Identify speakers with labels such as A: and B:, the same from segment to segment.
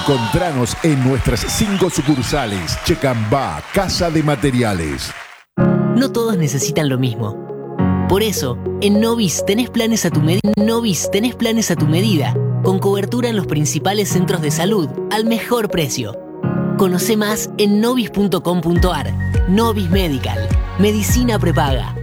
A: Encontranos en nuestras 5 sucursales. Checambá, Casa de Materiales.
B: No todos necesitan lo mismo. Por eso, en Novis tenés planes a tu medida. Novis tenés planes a tu medida, con cobertura en los principales centros de salud al mejor precio. Conoce más en novis.com.ar. Novis Medical. Medicina prepaga.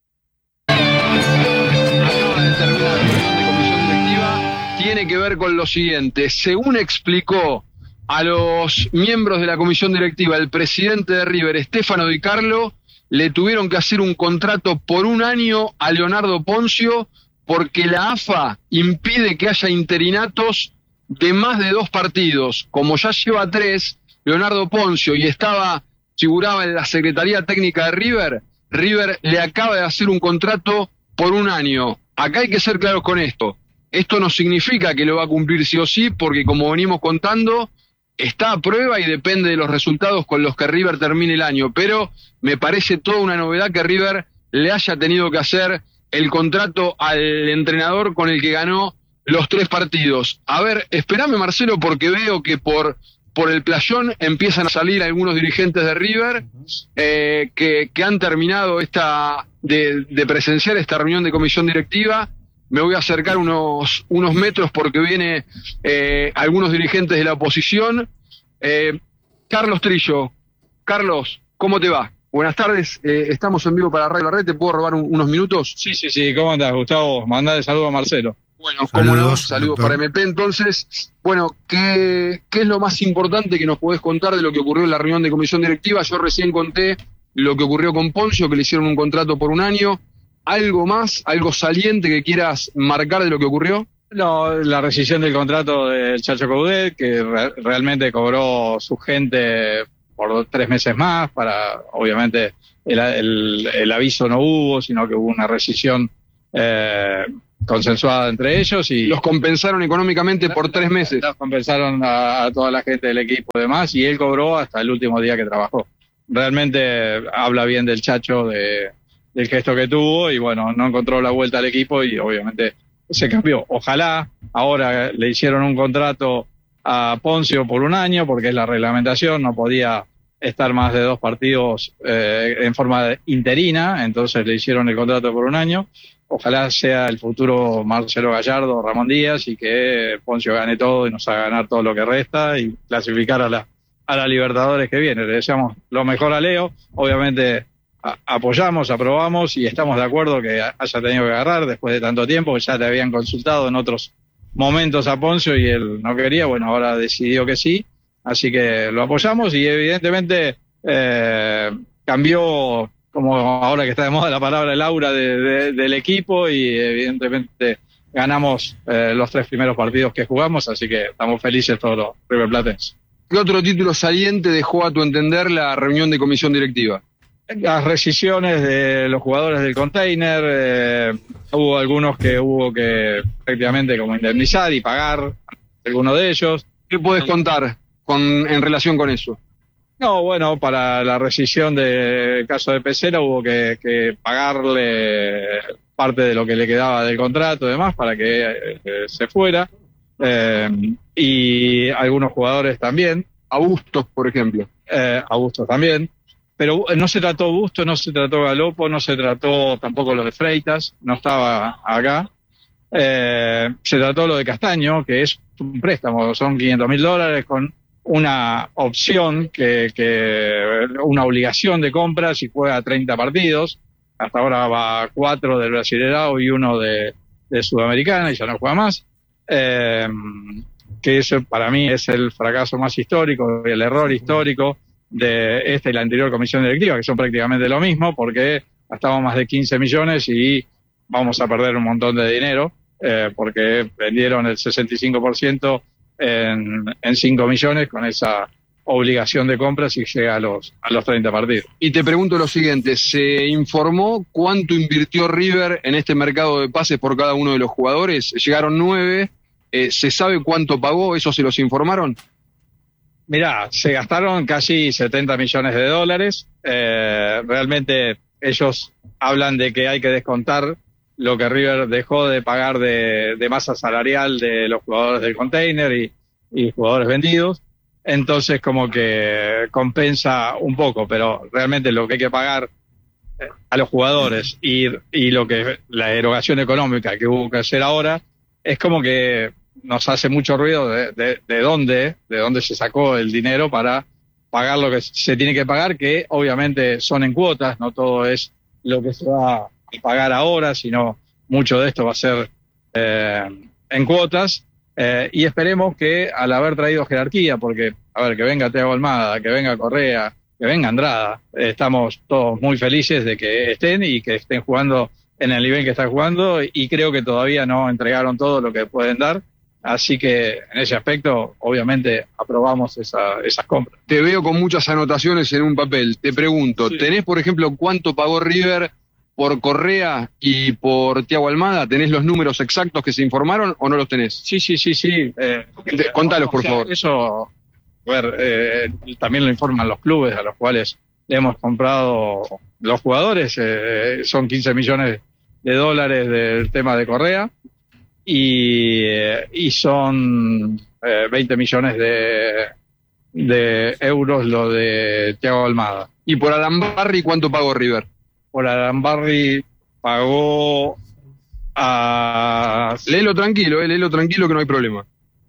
C: Acaba de terminar la reunión de comisión directiva. Tiene que ver con lo siguiente. Según explicó a los miembros de la comisión directiva el presidente de River, Stefano Di Carlo, le tuvieron que hacer un contrato por un año a Leonardo Ponzio porque la AFA impide que haya interinatos de más de 2 partidos. Como ya lleva 3, Leonardo Ponzio, y figuraba en la Secretaría Técnica de River, River le acaba de hacer un contrato por un año. Acá hay que ser claros con esto. Esto no significa que lo va a cumplir sí o sí, porque como venimos contando, está a prueba y depende de los resultados con los que River termine el año, pero me parece toda una novedad que River le haya tenido que hacer el contrato al entrenador con el que ganó los 3 partidos. A ver, espérame Marcelo, porque veo que por el playón empiezan a salir algunos dirigentes de River que han terminado de presenciar esta reunión de comisión directiva. Me voy a acercar unos metros porque viene algunos dirigentes de la oposición. Carlos Trillo. Carlos, ¿cómo te va? Buenas tardes, estamos en vivo para Radio La Red, ¿te puedo robar unos minutos?
D: Sí, ¿cómo andás, Gustavo? Mandale saludos a Marcelo.
C: Bueno, cómo no, saludos para MP. Entonces, bueno, ¿qué es lo más importante que nos podés contar de lo que ocurrió en la reunión de comisión directiva? Yo recién conté lo que ocurrió con Ponzio, que le hicieron un contrato por un año. ¿Algo más, algo saliente que quieras marcar de lo que ocurrió?
D: No, la rescisión del contrato del Chacho Coudet, que realmente cobró su gente por 3 meses más, obviamente el aviso no hubo, sino que hubo una rescisión consensuada entre ellos y
C: los compensaron económicamente por 3 meses.
D: Los compensaron a toda la gente del equipo y demás, y él cobró hasta el último día que trabajó. Realmente habla bien del Chacho, del gesto que tuvo, y bueno, no encontró la vuelta al equipo y obviamente se cambió. Ojalá ahora le hicieron un contrato a Ponzio por un año, porque es la reglamentación, no podía estar más de 2 partidos en forma interina, entonces le hicieron el contrato por un año. Ojalá sea el futuro Marcelo Gallardo, Ramón Díaz, y que Ponzio gane todo y nos haga ganar todo lo que resta y clasificar a la Libertadores que viene. Le deseamos lo mejor a Leo, obviamente apoyamos, aprobamos y estamos de acuerdo que haya tenido que agarrar después de tanto tiempo, que ya le habían consultado en otros momentos a Ponzio y él no quería, bueno, ahora decidió que sí, así que lo apoyamos y evidentemente cambió, como ahora que está de moda la palabra, el aura del equipo, y evidentemente ganamos los 3 primeros partidos que jugamos, así que estamos felices todos los River Platenses.
C: ¿Qué otro título saliente dejó a tu entender la reunión de comisión directiva?
D: Las rescisiones de los jugadores del container, hubo algunos que hubo que prácticamente como indemnizar y pagar, algunos de ellos.
C: ¿Qué podés contar en relación con eso?
D: No, bueno, para la rescisión del caso de Pesela hubo que pagarle parte de lo que le quedaba del contrato y demás para que se fuera, y algunos jugadores también.
C: A Bustos, por ejemplo.
D: A Bustos también. Pero no se trató Bustos, no se trató Galopo, no se trató tampoco lo de Freitas, no estaba acá. Se trató lo de Castaño, que es un préstamo, son $500.000 con una opción, una obligación de compra si juega 30 partidos. Hasta ahora va 4 del Brasileirao y 1 de Sudamericana y ya no juega más. Que eso para mí es el fracaso más histórico, el error histórico de esta y la anterior comisión directiva, que son prácticamente lo mismo, porque gastamos más de 15 millones y vamos a perder un montón de dinero, porque vendieron el 65% en 5 millones con esa obligación de compra si llega a los 30 partidos.
C: Y te pregunto lo siguiente, ¿se informó cuánto invirtió River en este mercado de pases por cada uno de los jugadores? Llegaron 9, ¿se sabe cuánto pagó? ¿Eso se los informaron?
D: Mirá, se gastaron casi $70 millones. Realmente ellos hablan de que hay que descontar lo que River dejó de pagar de masa salarial de los jugadores del container y jugadores vendidos, entonces como que compensa un poco, pero realmente lo que hay que pagar a los jugadores y lo que la erogación económica que hubo que hacer ahora es como que nos hace mucho ruido de dónde se sacó el dinero para pagar lo que se tiene que pagar, que obviamente son en cuotas, no todo es lo que se va a pagar ahora, sino mucho de esto va a ser en cuotas, y esperemos que al haber traído jerarquía, porque, a ver, que venga Thiago Almada, que venga Correa, que venga Andrada, estamos todos muy felices de que estén y que estén jugando en el nivel que están jugando, y creo que todavía no entregaron todo lo que pueden dar, así que en ese aspecto obviamente aprobamos esas compras.
C: Te veo con muchas anotaciones en un papel, te pregunto,
D: Sí.
C: ¿tenés por ejemplo cuánto pagó River por Correa y por Thiago Almada? ¿Tenés los números exactos que se informaron o no los tenés?
D: Sí.
C: Contalos, por
D: O sea,
C: favor.
D: Eso, a ver, también lo informan los clubes a los cuales le hemos comprado los jugadores. Son 15 millones de dólares del tema de Correa y son 20 millones de euros lo de Thiago Almada.
C: ¿Y por Alambarri cuánto pagó River?
D: Por Arambarri pagó a...
C: Léelo tranquilo que no hay problema.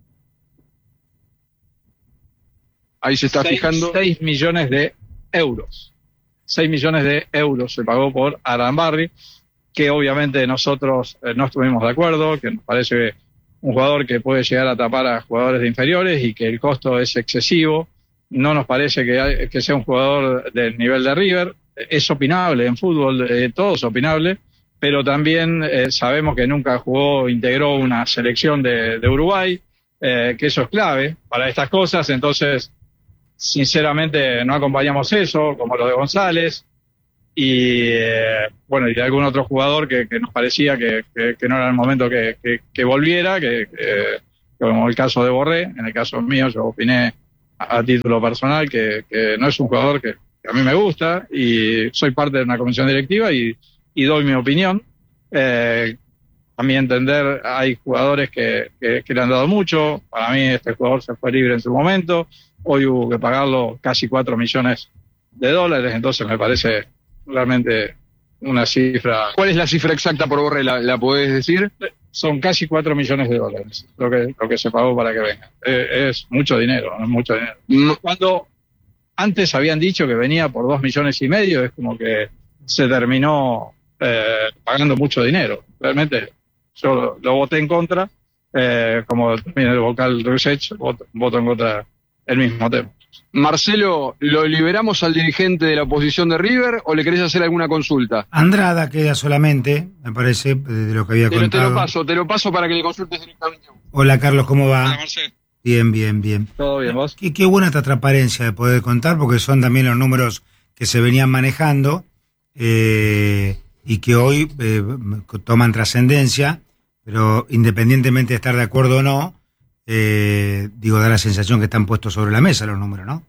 C: Ahí se está fijando.
D: 6 millones de euros. 6 millones de euros se pagó por Arambarri, que obviamente nosotros no estuvimos de acuerdo, que nos parece un jugador que puede llegar a tapar a jugadores de inferiores y que el costo es excesivo. No nos parece que sea un jugador del nivel de River. Es opinable en fútbol, todo es opinable, pero también sabemos que nunca integró una selección de Uruguay, que eso es clave para estas cosas, entonces sinceramente no acompañamos eso, como lo de González, y bueno, y de algún otro jugador que nos parecía que no era el momento que volviera, como el caso de Borré. En el caso mío yo opiné a título personal que no es un jugador que a mí me gusta, y soy parte de una comisión directiva y doy mi opinión. A mi entender hay jugadores que le han dado mucho. Para mí este jugador se fue libre en su momento, hoy hubo que pagarlo casi 4 millones de dólares, entonces me parece realmente una cifra.
C: ¿Cuál es la cifra exacta por Borré? ¿La podés decir?
D: Son casi 4 millones de dólares lo que se pagó para que venga. Es mucho dinero, es mucho dinero.
C: No.
D: Cuando antes habían dicho que venía por 2 millones y medio, es como que se terminó pagando mucho dinero. Realmente yo lo voté en contra, como también el vocal Rusech voto en contra del mismo tema.
C: Marcelo, ¿lo liberamos al dirigente de la oposición de River o le querés hacer alguna consulta?
E: Andrada queda solamente, me parece, de lo que había contado.
C: Te lo paso para que le consultes directamente.
E: Hola Carlos, ¿cómo va?
D: Hola, Marcelo.
E: Bien.
D: ¿Todo bien, vos?
E: Qué buena esta transparencia de poder contar, porque son también los números que se venían manejando y que hoy toman trascendencia, pero independientemente de estar de acuerdo o no, da la sensación que están puestos sobre la mesa los números, ¿no?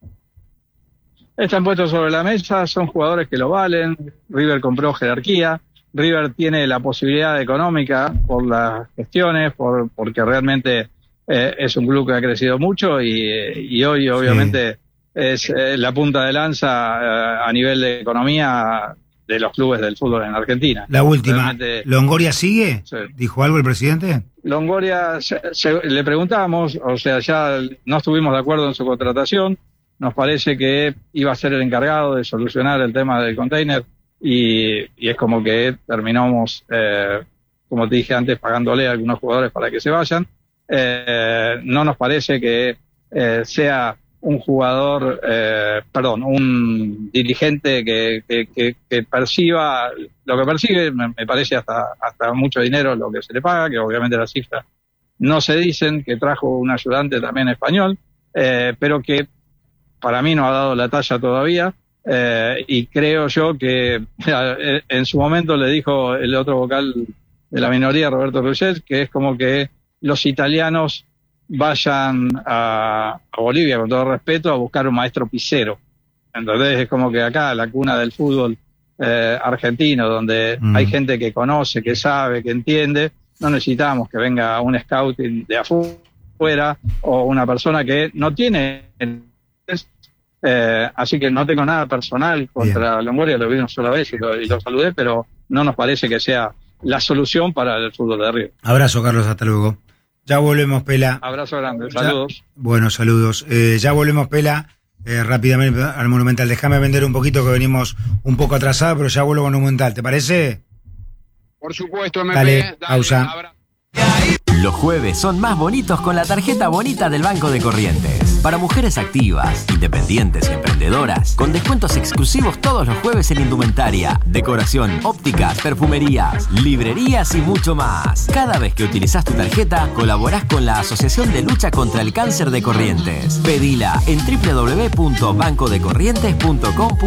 D: Están puestos sobre la mesa, son jugadores que lo valen. River compró jerarquía, River tiene la posibilidad económica por las gestiones, porque realmente es un club que ha crecido mucho y hoy obviamente es la punta de lanza a nivel de economía de los clubes del fútbol en Argentina.
E: La última,
D: realmente,
E: ¿Longoria sigue?
D: Sí.
E: ¿Dijo algo el presidente?
D: Longoria, le preguntamos, o sea, ya no estuvimos de acuerdo en su contratación, nos parece que iba a ser el encargado de solucionar el tema del container y es como que terminamos, como te dije antes, pagándole a algunos jugadores para que se vayan. No nos parece que sea un jugador, un dirigente que perciba lo que percibe. Me parece hasta mucho dinero lo que se le paga, que obviamente las cifras no se dicen, que trajo un ayudante también español, pero que para mí no ha dado la talla todavía, y creo yo que en su momento le dijo el otro vocal de la minoría, Roberto Ruggeri, que es como que los italianos vayan a Bolivia, con todo respeto, a buscar un maestro pisero. Entonces es como que acá, la cuna del fútbol argentino, donde hay gente que conoce, que sabe, que entiende, no necesitamos que venga un scouting de afuera afuera o una persona que no tiene... así que no tengo nada personal contra Longoria, lo vi una sola vez y lo saludé, pero no nos parece que sea la solución para el fútbol de River.
E: Abrazo, Carlos, hasta luego. Ya volvemos, Pela.
D: Abrazo grande, saludos.
E: Bueno, saludos. Ya volvemos, Pela, rápidamente al Monumental. Déjame vender un poquito, que venimos un poco atrasados, pero ya vuelvo al Monumental, ¿te parece?
C: Por supuesto, MP.
E: Dale, pausa.
F: Los jueves son más bonitos con la tarjeta bonita del Banco de Corrientes. Para mujeres activas, independientes y emprendedoras, con descuentos exclusivos todos los jueves en indumentaria, decoración, ópticas, perfumerías, librerías y mucho más. Cada vez que utilizás tu tarjeta, colaborás con la Asociación de Lucha contra el Cáncer de Corrientes. Pedila en www.bancodecorrientes.com.